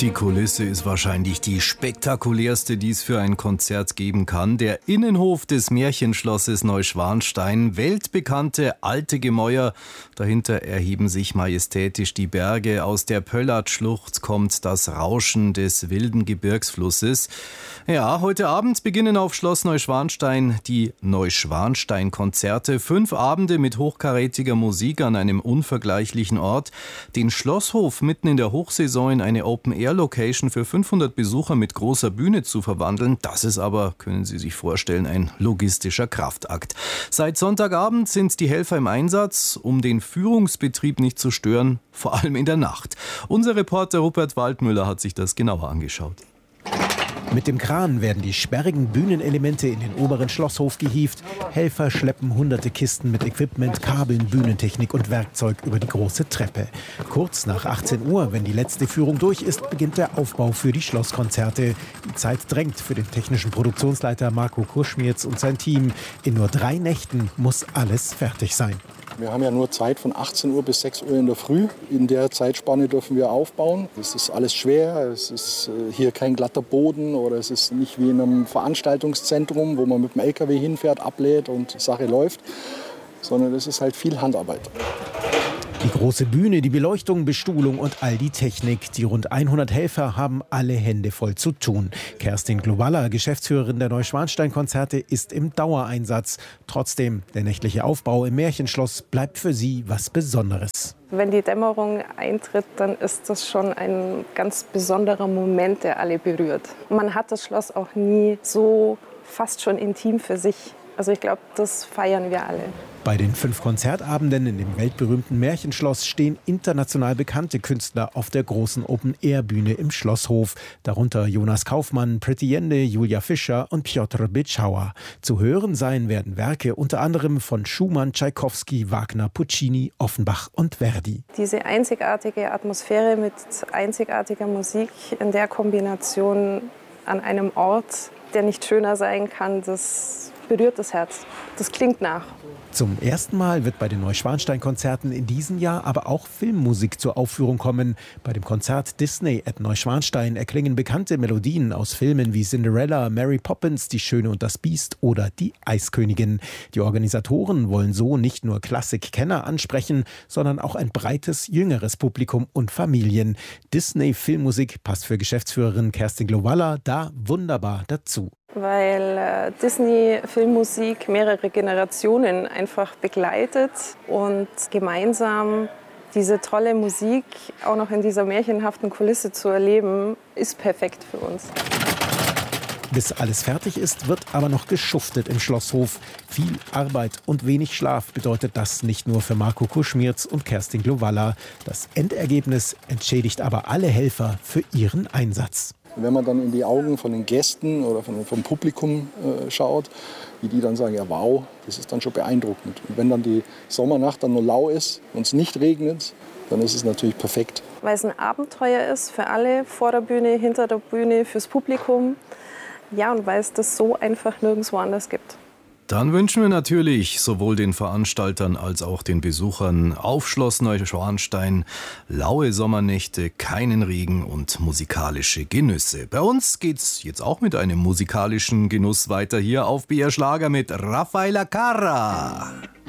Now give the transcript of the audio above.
Die Kulisse ist wahrscheinlich die spektakulärste, die es für ein Konzert geben kann. Der Innenhof des Märchenschlosses Neuschwanstein, weltbekannte alte Gemäuer. Dahinter erheben sich majestätisch die Berge. Aus der Pöllatschlucht kommt das Rauschen des wilden Gebirgsflusses. Ja, heute Abend beginnen auf Schloss Neuschwanstein die Neuschwanstein-Konzerte. 5 Abende mit hochkarätiger Musik an einem unvergleichlichen Ort. Den Schlosshof mitten in der Hochsaison in eine Open-Air-Location für 500 Besucher mit großer Bühne zu verwandeln, das ist aber, können Sie sich vorstellen, ein logistischer Kraftakt. Seit Sonntagabend sind die Helfer im Einsatz, um den Führungsbetrieb nicht zu stören, vor allem in der Nacht. Unser Reporter Rupert Waldmüller hat sich das genauer angeschaut. Mit dem Kran werden die sperrigen Bühnenelemente in den oberen Schlosshof gehievt. Helfer schleppen hunderte Kisten mit Equipment, Kabeln, Bühnentechnik und Werkzeug über die große Treppe. Kurz nach 18 Uhr, wenn die letzte Führung durch ist, beginnt der Aufbau für die Schlosskonzerte. Die Zeit drängt für den technischen Produktionsleiter Marco Kuschmierz und sein Team. In nur 3 Nächten muss alles fertig sein. Wir haben ja nur Zeit von 18 Uhr bis 6 Uhr in der Früh. In der Zeitspanne dürfen wir aufbauen. Es ist alles schwer, es ist hier kein glatter Boden oder es ist nicht wie in einem Veranstaltungszentrum, wo man mit dem LKW hinfährt, ablädt und die Sache läuft, sondern es ist halt viel Handarbeit. Die große Bühne, die Beleuchtung, Bestuhlung und all die Technik. Die rund 100 Helfer haben alle Hände voll zu tun. Kerstin Glowalla, Geschäftsführerin der Neuschwanstein-Konzerte, ist im Dauereinsatz. Trotzdem, der nächtliche Aufbau im Märchenschloss bleibt für sie was Besonderes. Wenn die Dämmerung eintritt, dann ist das schon ein ganz besonderer Moment, der alle berührt. Man hat das Schloss auch nie so fast schon intim für sich. Also ich glaube, das feiern wir alle. Bei den 5 Konzertabenden in dem weltberühmten Märchenschloss stehen international bekannte Künstler auf der großen Open-Air-Bühne im Schlosshof. Darunter Jonas Kaufmann, Pretty Yende, Julia Fischer und Piotr Bitschauer. Zu hören sein werden Werke unter anderem von Schumann, Tschaikowski, Wagner, Puccini, Offenbach und Verdi. Diese einzigartige Atmosphäre mit einzigartiger Musik in der Kombination an einem Ort, der nicht schöner sein kann, das berührt das Herz. Das klingt nach. Zum ersten Mal wird bei den Neuschwanstein-Konzerten in diesem Jahr aber auch Filmmusik zur Aufführung kommen. Bei dem Konzert Disney at Neuschwanstein erklingen bekannte Melodien aus Filmen wie Cinderella, Mary Poppins, Die Schöne und das Biest oder Die Eiskönigin. Die Organisatoren wollen so nicht nur Klassikkenner ansprechen, sondern auch ein breites, jüngeres Publikum und Familien. Disney-Filmmusik passt für Geschäftsführerin Kerstin Glowalla da wunderbar dazu. Weil Disney-Filmmusik mehrere Generationen einfach begleitet und gemeinsam diese tolle Musik auch noch in dieser märchenhaften Kulisse zu erleben, ist perfekt für uns. Bis alles fertig ist, wird aber noch geschuftet im Schlosshof. Viel Arbeit und wenig Schlaf bedeutet das nicht nur für Marco Kuschmierz und Kerstin Glowalla. Das Endergebnis entschädigt aber alle Helfer für ihren Einsatz. Wenn man dann in die Augen von den Gästen oder vom Publikum schaut, wie die dann sagen, ja wow, das ist dann schon beeindruckend. Und wenn dann die Sommernacht dann nur lau ist und es nicht regnet, dann ist es natürlich perfekt. Weil es ein Abenteuer ist für alle, vor der Bühne, hinter der Bühne, fürs Publikum. Ja, und weil es das so einfach nirgendwo anders gibt. Dann wünschen wir natürlich sowohl den Veranstaltern als auch den Besuchern auf Schloss Neuschwanstein laue Sommernächte, keinen Regen und musikalische Genüsse. Bei uns geht's jetzt auch mit einem musikalischen Genuss weiter hier auf BR Schlager mit Raffaella Carrà.